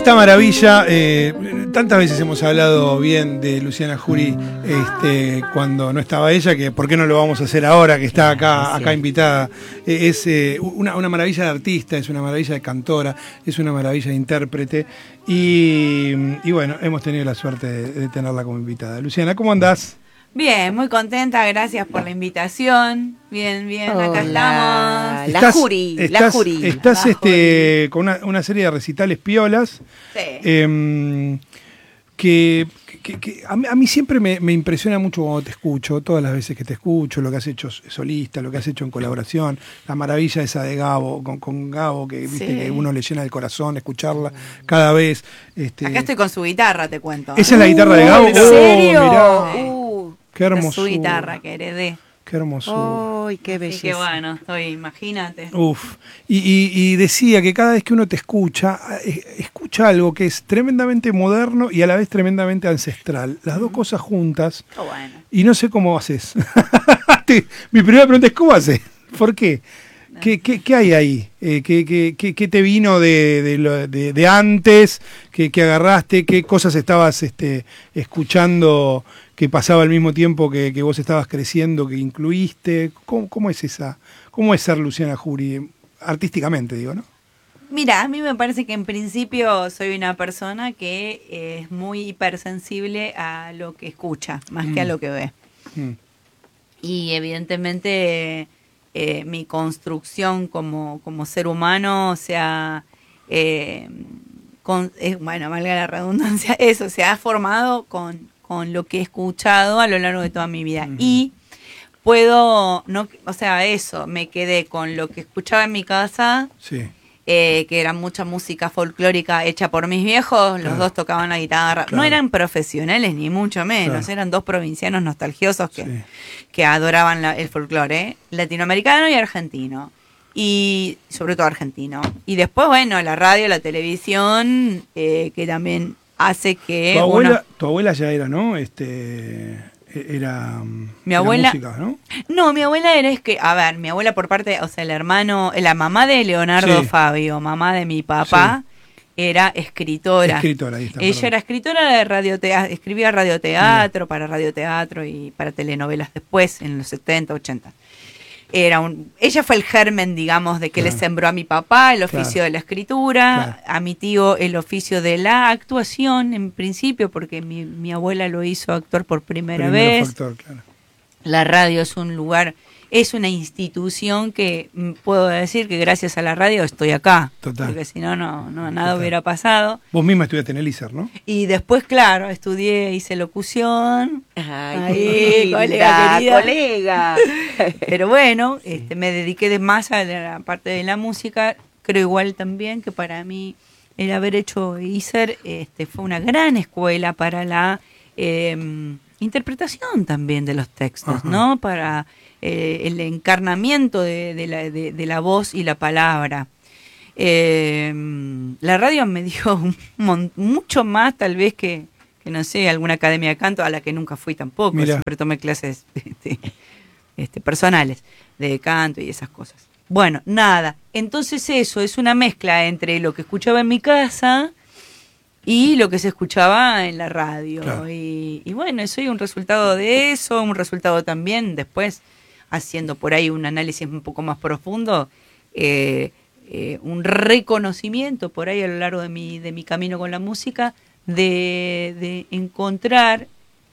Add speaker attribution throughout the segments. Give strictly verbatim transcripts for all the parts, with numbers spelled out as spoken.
Speaker 1: esta maravilla, eh, tantas veces hemos hablado bien de Luciana Jury este, cuando no estaba ella, que por qué no lo vamos a hacer ahora, que está acá, acá invitada. Eh, es eh, una, una maravilla de artista, es una maravilla de cantora, es una maravilla de intérprete. Y, y bueno, hemos tenido la suerte de, de tenerla como invitada. Luciana, ¿cómo andás?
Speaker 2: Bien, muy contenta, gracias por la invitación. Bien, bien, acá
Speaker 3: Hola.
Speaker 2: estamos.
Speaker 3: La
Speaker 1: Estás-
Speaker 3: Jury, la
Speaker 1: estás,
Speaker 3: Jury.
Speaker 1: Estás
Speaker 2: La
Speaker 1: este, con una, una serie de recitales piolas.
Speaker 2: Sí.
Speaker 1: Eh, que, que- que a, mí, a mí siempre me, me impresiona mucho cuando te escucho, todas las veces que te escucho, lo que has hecho solista, lo que has hecho en colaboración, la maravilla esa de Gabo, con, con Gabo, que viste
Speaker 2: Sí.
Speaker 1: que uno le llena el corazón escucharla cada vez. Este,
Speaker 2: Acá estoy con su guitarra, te cuento.
Speaker 1: ¿Esa es la guitarra de Gabo?
Speaker 3: ¿En serio?
Speaker 1: Oh, mirá,
Speaker 3: Uh,
Speaker 1: qué
Speaker 2: Esta es
Speaker 1: hermosura.
Speaker 2: su guitarra que heredé.
Speaker 1: Qué hermosura.
Speaker 3: ¡Ay, qué
Speaker 2: Así
Speaker 3: belleza!
Speaker 2: que bueno, estoy, imagínate.
Speaker 1: Uf, y, y- y decía que cada vez que uno te escucha, eh, escucha algo que es tremendamente moderno y a la vez tremendamente ancestral. Las dos cosas juntas,
Speaker 2: Oh, bueno.
Speaker 1: y no sé cómo haces. Te- Mi primera pregunta es, ¿cómo haces? ¿Por qué? ¿Qué, qué, qué hay ahí? Eh, ¿qué, qué, qué- qué te vino de, de, lo- de- de antes? ¿Qué, qué agarraste? ¿Qué cosas estabas este, escuchando que pasaba al mismo tiempo que, que vos estabas creciendo, que incluiste? ¿Cómo, cómo es esa? ¿Cómo es ser Luciana Jury? Artísticamente, digo, ¿no?
Speaker 2: Mira, a mí me parece que en principio soy una persona que es muy hipersensible a lo que escucha, más que a
Speaker 1: Mm.
Speaker 2: lo que ve.
Speaker 1: Mm.
Speaker 2: Y evidentemente eh, mi construcción como, como ser humano, o sea, eh, con, eh, bueno, valga la redundancia, eso, se ha formado con, con lo que he escuchado a lo largo de toda mi vida.
Speaker 1: Ujú.
Speaker 2: Y puedo, no, o sea, eso, me quedé con lo que escuchaba en mi casa,
Speaker 1: Sí.
Speaker 2: eh, que era mucha música folclórica hecha por mis viejos, los
Speaker 1: Claro.
Speaker 2: dos tocaban la guitarra,
Speaker 1: Claro.
Speaker 2: no eran profesionales ni mucho menos,
Speaker 1: Claro.
Speaker 2: eran dos provincianos nostalgiosos que,
Speaker 1: Sí.
Speaker 2: que adoraban la- el folclore, ¿eh? Latinoamericano y argentino, y sobre todo argentino. Y después, bueno, la radio, la televisión, eh, que también hace que
Speaker 1: Tu abuela,
Speaker 2: uno...
Speaker 1: tu abuela ya era, ¿no? Este, era,
Speaker 2: Mi
Speaker 1: era
Speaker 2: abuela-
Speaker 1: música, ¿no?
Speaker 2: No, mi abuela era es que, a ver, mi abuela por parte, o sea, el hermano, la mamá de Leonardo
Speaker 1: Sí.
Speaker 2: Fabio, mamá de mi papá, era escritora.
Speaker 1: Escritora, ahí está.
Speaker 2: Ella
Speaker 1: perdón.
Speaker 2: era escritora de radioteatro, escribía radioteatro, para radioteatro y para telenovelas después, en los setenta, ochenta. Era un, ella fue el germen, digamos, de que
Speaker 1: Claro.
Speaker 2: le sembró a mi papá el oficio
Speaker 1: Claro.
Speaker 2: de la escritura,
Speaker 1: Claro.
Speaker 2: a mi tío el oficio de la actuación, en principio, porque mi, mi abuela lo hizo actuar por primera
Speaker 1: Primero
Speaker 2: vez.
Speaker 1: factor, claro.
Speaker 2: La radio es un lugar, es una institución que mm, puedo decir que gracias a la radio estoy acá.
Speaker 1: Total.
Speaker 2: Porque si no, no, no nada
Speaker 1: Total.
Speaker 2: hubiera pasado.
Speaker 1: Vos misma estudiaste en el I S E R, ¿no?
Speaker 2: Y después, claro, estudié, hice locución.
Speaker 3: Ay,
Speaker 2: Ahí,
Speaker 3: qué linda,
Speaker 2: colega querida.
Speaker 3: colega.
Speaker 2: Pero bueno, este, me dediqué de más a la parte de la música. Creo igual también que para mí el haber hecho I S E R este, fue una gran escuela para la eh, interpretación también de los textos,
Speaker 1: Ajá.
Speaker 2: ¿no? Para eh, el encarnamiento de, de la, de, de la voz y la palabra. Eh, la radio me dio un mon- mucho más tal vez que, que, no sé, alguna academia de canto a la que nunca fui tampoco.
Speaker 1: Mirá.
Speaker 2: Siempre tomé clases este, este, personales de canto y esas cosas. Bueno, nada. Entonces eso es una mezcla entre lo que escuchaba en mi casa y lo que se escuchaba en la radio.
Speaker 1: Claro.
Speaker 2: Y, y bueno, soy un resultado de eso, un resultado también después, haciendo por ahí un análisis un poco más profundo, eh, eh, un reconocimiento por ahí a lo largo de mi, de mi camino con la música, de, de encontrar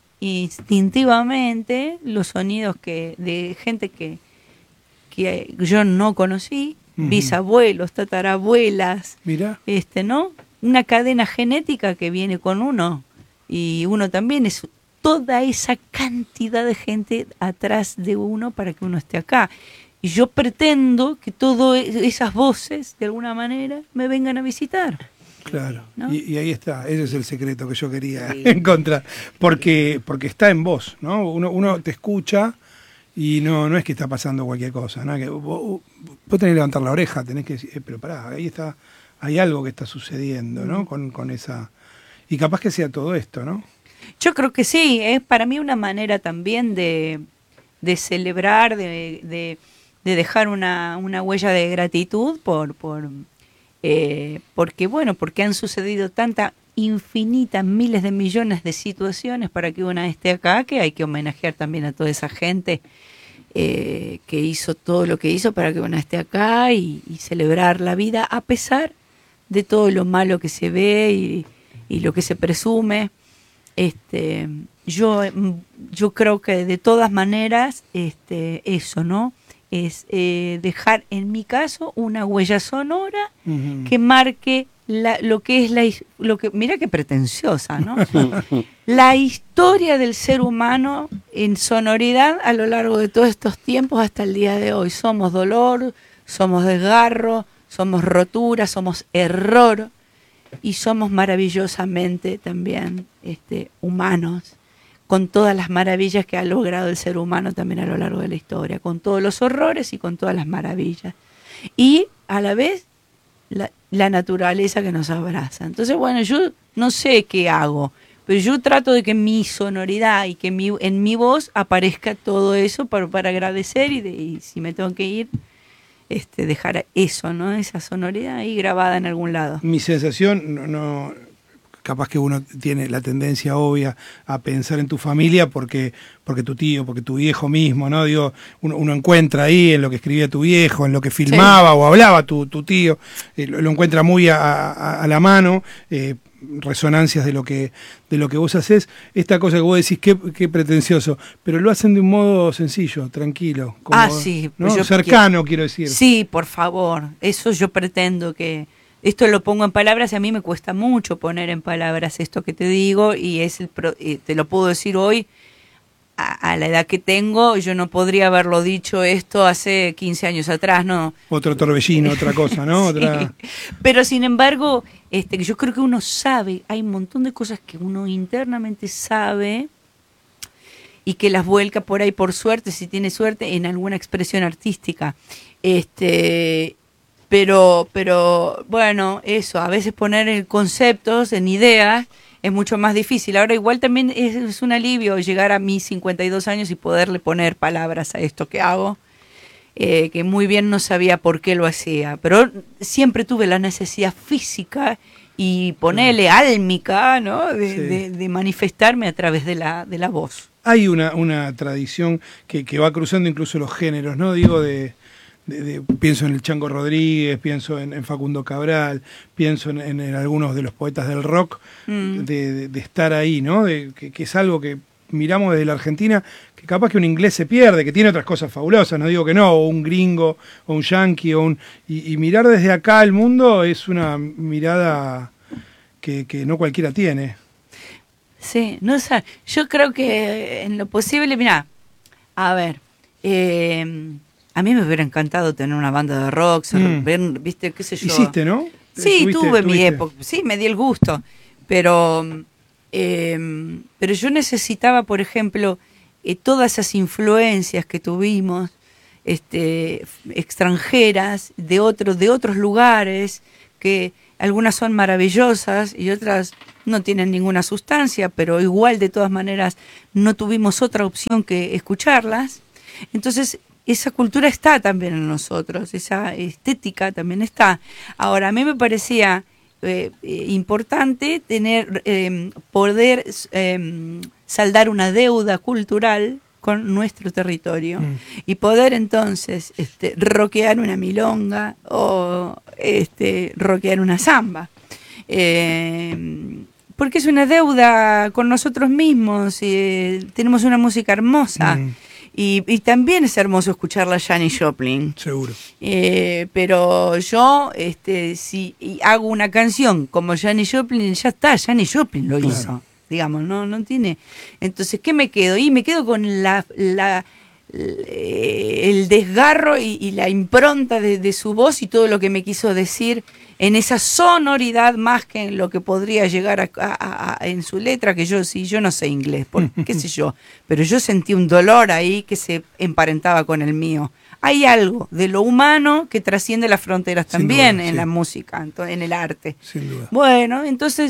Speaker 2: instintivamente los sonidos que de gente que, que yo no conocí,
Speaker 1: Ujú.
Speaker 2: bisabuelos, tatarabuelas,
Speaker 1: Mirá.
Speaker 2: este, ¿no? Una cadena genética que viene con uno y uno también es toda esa cantidad de gente atrás de uno para que uno esté acá. Y yo pretendo que todas esas voces, de alguna manera, me vengan a visitar.
Speaker 1: Claro,
Speaker 2: ¿No?
Speaker 1: y, y ahí está, ese es el secreto que yo quería
Speaker 3: Sí.
Speaker 1: encontrar, porque porque está en vos, ¿no? Uno, uno te escucha y no no es que está pasando cualquier cosa, ¿no? Que vos, vos tenés que levantar la oreja, tenés que decir, eh, pero pará, ahí está, hay algo que está sucediendo, ¿no? Con, con esa... Y capaz que sea todo esto, ¿no?
Speaker 2: Yo creo que sí, es para mí una manera también de, de celebrar, de, de, de dejar una, una huella de gratitud por... por Eh, porque, bueno, porque han sucedido tantas infinitas, miles de millones de situaciones para que una esté acá, que hay que homenajear también a toda esa gente eh, que hizo todo lo que hizo para que una esté acá y, y celebrar la vida a pesar de todo lo malo que se ve y, y lo que se presume. Este, yo, yo creo que de todas maneras, este, eso, ¿no? Es eh, dejar, en mi caso, una huella sonora uh-huh. que marque la, lo que es la, lo que, mira qué pretenciosa, ¿no? La historia del ser humano en sonoridad a lo largo de todos estos tiempos hasta el día de hoy. Somos dolor, somos desgarro, somos rotura, somos error y somos maravillosamente también este, humanos, con todas las maravillas que ha logrado el ser humano también a lo largo de la historia, con todos los horrores y con todas las maravillas. Y a la vez la, la naturaleza que nos abraza. Entonces, bueno, yo no sé qué hago, pero yo trato de que mi sonoridad y que mi, en mi voz aparezca todo eso para, para agradecer y, de, y si me tengo que ir, este, dejar eso, ¿no? Esa sonoridad ahí grabada en algún lado.
Speaker 1: Mi sensación, no, no, capaz que uno tiene la tendencia obvia a pensar en tu familia porque, porque tu tío, porque tu viejo mismo, ¿no? Digo, uno, uno encuentra ahí en lo que escribía tu viejo, en lo que filmaba sí. o hablaba tu, tu tío, eh, lo, lo encuentra muy a, a, a la mano, eh, resonancias de lo que de lo que vos hacés, esta cosa que vos decís qué, qué pretencioso, pero lo hacen de un modo sencillo, tranquilo, como,
Speaker 2: ah, sí,
Speaker 1: ¿no?
Speaker 2: yo
Speaker 1: cercano,
Speaker 2: quiero,
Speaker 1: quiero decir.
Speaker 2: Sí, por favor, eso yo pretendo que esto lo pongo en palabras y a mí me cuesta mucho poner en palabras esto que te digo y es el pro, eh, te lo puedo decir hoy a, a la edad que tengo, yo no podría haberlo dicho esto hace quince años atrás, ¿no?
Speaker 1: Otro torbellino, otra cosa, ¿no?
Speaker 2: Sí.
Speaker 1: Otra...
Speaker 2: Pero sin embargo, este, yo creo que uno sabe, hay un montón de cosas que uno internamente sabe y que las vuelca por ahí por suerte, si tiene suerte, en alguna expresión artística. Este, pero, pero bueno, eso, a veces poner en conceptos, en ideas, es mucho más difícil. Ahora igual también es, es un alivio llegar a mis cincuenta y dos años y poderle poner palabras a esto que hago, eh, que muy bien no sabía por qué lo hacía, pero siempre tuve la necesidad física y ponerle álmica, ¿no? De, sí. de, de manifestarme a través de la, de la voz.
Speaker 1: Hay una, una tradición que, que va cruzando incluso los géneros, ¿no? Digo, de... De, de, pienso en el Chango Rodríguez, pienso en, en Facundo Cabral, pienso en, en, en algunos de los poetas del rock, mm. de, de, de estar ahí, ¿no? De, que, que es algo que miramos desde la Argentina, que capaz que un inglés se pierde, que tiene otras cosas fabulosas, no digo que no, o un gringo, o un yankee, o un, y, y mirar desde acá al mundo es una mirada que, que no cualquiera tiene.
Speaker 2: Sí, no sé, yo creo que en lo posible, mirá, a ver, eh... a mí me hubiera encantado tener una banda de rock, mm. ver, viste, qué sé yo.
Speaker 1: Hiciste, ¿no?
Speaker 2: Sí,
Speaker 1: ¿Tuviste,
Speaker 2: tuve
Speaker 1: tuviste?
Speaker 2: mi época, sí, me di el gusto, pero, eh, pero yo necesitaba, por ejemplo, eh, todas esas influencias que tuvimos, este, extranjeras, de otros, de otros lugares, que algunas son maravillosas y otras no tienen ninguna sustancia, pero igual de todas maneras no tuvimos otra opción que escucharlas. Entonces, esa cultura está también en nosotros, esa estética también está. Ahora, a mí me parecía eh, eh, importante tener, eh, poder eh, saldar una deuda cultural con nuestro territorio mm. y poder entonces este, rockear una milonga o este, rockear una samba. Eh, porque es una deuda con nosotros mismos, eh, tenemos una música hermosa. Mm. Y, y también es hermoso escucharla a Janis Joplin.
Speaker 1: Seguro.
Speaker 2: Eh, pero yo, este, si hago una canción como Janis Joplin, ya está, Janis Joplin lo claro. hizo. Digamos, no, no tiene. Entonces, ¿qué me quedo? Y me quedo con la, la el desgarro y, y la impronta de, de su voz y todo lo que me quiso decir en esa sonoridad más que en lo que podría llegar a, a, a en su letra, que yo sí, yo no sé inglés, por, qué sé yo, pero yo sentí un dolor ahí que se emparentaba con el mío. Hay algo de lo humano que trasciende las fronteras también duda, en sí. la música, en el arte.
Speaker 1: Sin duda.
Speaker 2: Bueno, entonces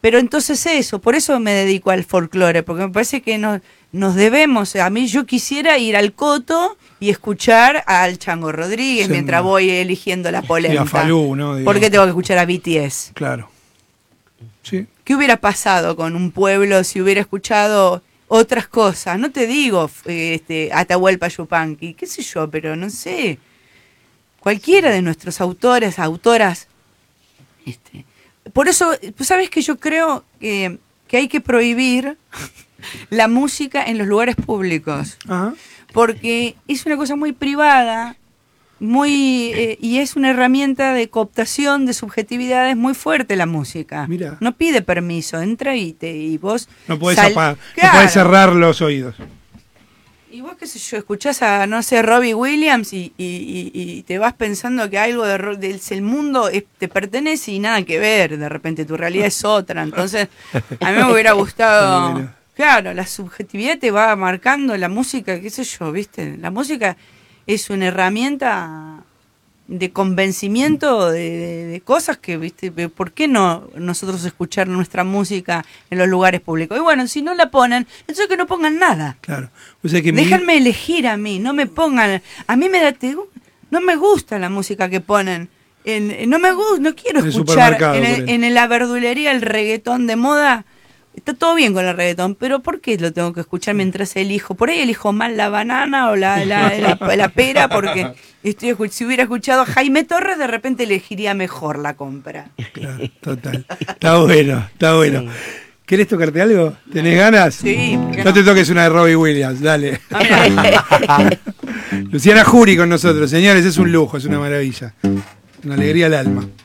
Speaker 2: Pero entonces eso, por eso me dedico al folclore, porque me parece que nos, nos debemos, a mí yo quisiera ir al Coto y escuchar al Chango Rodríguez
Speaker 1: Sí,
Speaker 2: mientras
Speaker 1: no.
Speaker 2: voy eligiendo la
Speaker 1: Y
Speaker 2: polenta.
Speaker 1: a Falú, ¿no? Digamos.
Speaker 2: ¿Por qué tengo que escuchar a B T S?
Speaker 1: Claro. Sí.
Speaker 2: ¿Qué hubiera pasado con un pueblo si hubiera escuchado otras cosas? No te digo eh, este, Atahualpa Yupanqui, qué sé yo, pero no sé. Cualquiera de nuestros autores, autoras. Este, por eso, ¿sabes que yo creo que, que hay que prohibir la música en los lugares públicos?
Speaker 1: Ajá.
Speaker 2: Porque es una cosa muy privada, muy eh, y es una herramienta de cooptación de subjetividades muy fuerte la música.
Speaker 1: Mirá.
Speaker 2: No pide permiso, entra y te y vos
Speaker 1: No podés,
Speaker 2: sal-
Speaker 1: apa-
Speaker 2: Claro.
Speaker 1: no podés cerrar los oídos.
Speaker 2: Y vos qué sé yo, escuchás a no sé Robbie Williams y, y, y, y te vas pensando que algo de, ro- del el mundo es- te pertenece y nada que ver, de repente tu realidad es otra. Entonces, a mí me hubiera gustado.
Speaker 1: Bueno.
Speaker 2: Claro, la subjetividad te va marcando la música, qué sé yo, ¿viste? La música es una herramienta de convencimiento de, de- de cosas que, ¿viste? ¿Por qué no nosotros escuchar nuestra música en los lugares públicos? Y bueno, si no la ponen, entonces que no pongan nada.
Speaker 1: Claro. O sea que mi-
Speaker 2: Déjenme elegir a mí, no me pongan... A mí me da... te- no me gusta la música que ponen. En, en- no me gusta, no quiero
Speaker 1: En el
Speaker 2: escuchar
Speaker 1: supermercado,
Speaker 2: en, el-
Speaker 1: ponele.
Speaker 2: en la verdulería el reggaetón de moda. Está todo bien con el reggaetón, pero ¿por qué lo tengo que escuchar mientras elijo? Por ahí elijo mal la banana o la, la, la- la pera, porque estoy escu- si hubiera escuchado a Jaime Torres, de repente elegiría mejor la compra.
Speaker 1: Claro, total. Está bueno, está bueno. ¿Querés tocarte algo? ¿Tenés ganas?
Speaker 2: Sí, ¿por qué
Speaker 1: No
Speaker 2: no?
Speaker 1: te toques una de Robbie Williams, dale.
Speaker 2: Ah, mira.
Speaker 1: Luciana Jury con nosotros, señores, es un lujo, es una maravilla. Una alegría al alma.